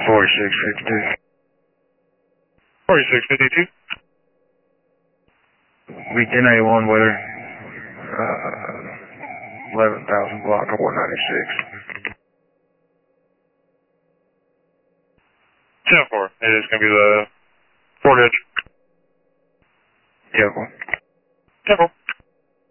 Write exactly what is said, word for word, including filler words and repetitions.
forty-six fifty-two. forty-six fifty-two. We ten eighty-one weather, uh, eleven thousand block four ninety-six. ten four. It is going to be the Fort Edge. Yeah, boy. ten four.